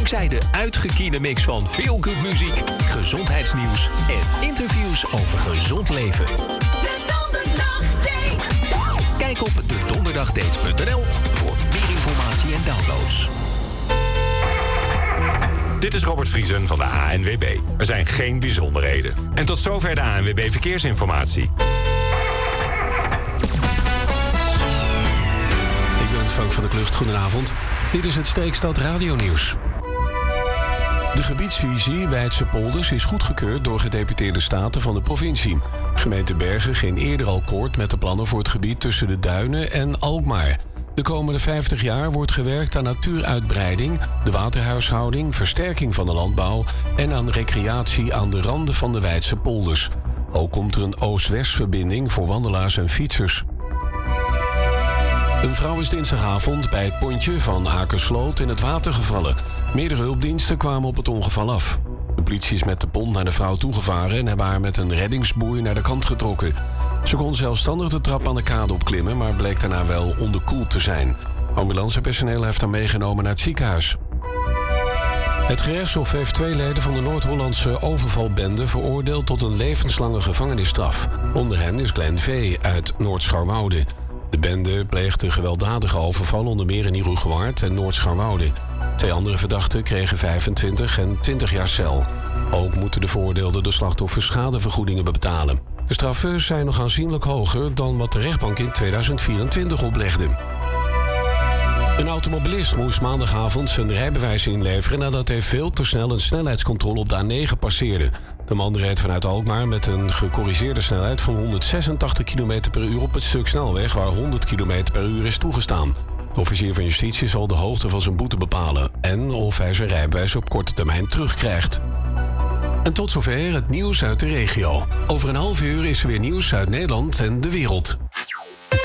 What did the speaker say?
Dankzij de uitgekiende mix van veel good muziek, gezondheidsnieuws en interviews over gezond leven. De Donderdagdate. Kijk op dedonderdagdate.nl voor meer informatie en downloads. Dit is Robert Vriesen van de ANWB. Er zijn geen bijzonderheden. En tot zover de ANWB Verkeersinformatie. Ik ben Frank van der Klucht. Goedenavond. Dit is het Streekstad Radio-nieuws. De gebiedsvisie Weidse Polders is goedgekeurd door gedeputeerde staten van de provincie. Gemeente Bergen ging eerder al akkoord met de plannen voor het gebied tussen de Duinen en Alkmaar. De komende 50 jaar wordt gewerkt aan natuuruitbreiding, de waterhuishouding, versterking van de landbouw en aan recreatie aan de randen van de Weidse Polders. Ook komt er een oost-west-verbinding voor wandelaars en fietsers. Een vrouw is dinsdagavond bij het pontje van Akersloot in het water gevallen. Meerdere hulpdiensten kwamen op het ongeval af. De politie is met de pont naar de vrouw toegevaren en hebben haar met een reddingsboei naar de kant getrokken. Ze kon zelfstandig de trap aan de kade opklimmen, maar bleek daarna wel onderkoeld te zijn. Ambulancepersoneel heeft haar meegenomen naar het ziekenhuis. Het gerechtshof heeft 2 leden van de Noord-Hollandse overvalbende veroordeeld tot een levenslange gevangenisstraf. Onder hen is Glenn V. uit Noord-Scharwoude. De bende pleegde gewelddadige overvallen onder meer in Heerhugowaard en Noord-Scharwoude. 2 andere verdachten kregen 25 en 20 jaar cel. Ook moeten de veroordeelden de slachtoffers schadevergoedingen betalen. De straffen zijn nog aanzienlijk hoger dan wat de rechtbank in 2024 oplegde. Een automobilist moest maandagavond zijn rijbewijs inleveren nadat hij veel te snel een snelheidscontrole op de A9 passeerde. De man reed vanuit Alkmaar met een gecorrigeerde snelheid van 186 km per uur op het stuk snelweg waar 100 km per uur is toegestaan. De officier van justitie zal de hoogte van zijn boete bepalen en of hij zijn rijbewijs op korte termijn terugkrijgt. En tot zover het nieuws uit de regio. Over een half uur is er weer nieuws uit Nederland en de wereld.